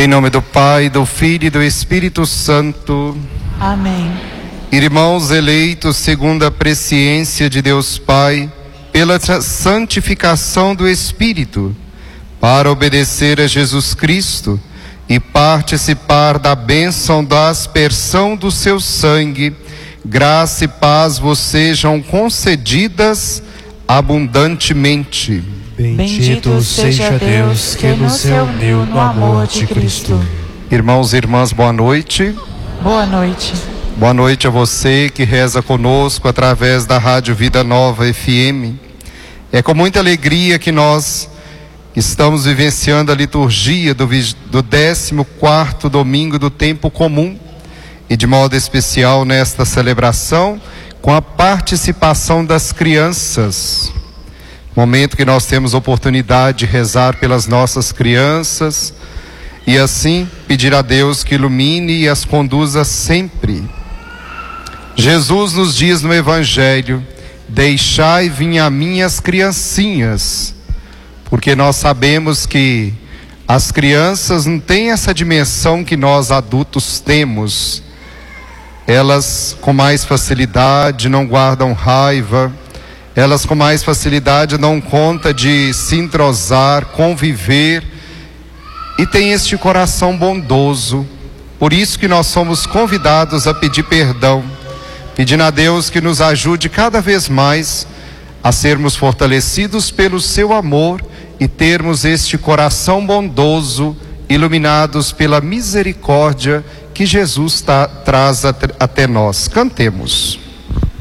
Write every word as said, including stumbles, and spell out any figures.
Em nome do Pai, do Filho e do Espírito Santo. Amém. Irmãos eleitos segundo a presciência de Deus Pai, pela santificação do Espírito, para obedecer a Jesus Cristo e participar da bênção da aspersão do seu sangue, graça e paz vos sejam concedidas abundantemente. Bendito seja Deus que nos reuniu no amor de Cristo. Irmãos e irmãs, boa noite. Boa noite. Boa noite a você que reza conosco através da Rádio Vida Nova F M. É com muita alegria que nós estamos vivenciando a liturgia do, do décimo quarto domingo do tempo comum, e de modo especial nesta celebração com a participação das crianças. Momento que nós temos oportunidade de rezar pelas nossas crianças e assim pedir a Deus que ilumine e as conduza sempre. Jesus nos diz no Evangelho: deixai vir a mim as criancinhas, porque nós sabemos que as crianças não têm essa dimensão que nós adultos temos. Elas com mais facilidade não guardam raiva, elas com mais facilidade dão conta de se entrosar, conviver, e tem este coração bondoso. Por isso que nós somos convidados a pedir perdão, pedindo a Deus que nos ajude cada vez mais a sermos fortalecidos pelo seu amor e termos este coração bondoso, iluminados pela misericórdia que Jesus tá, traz até nós. Cantemos.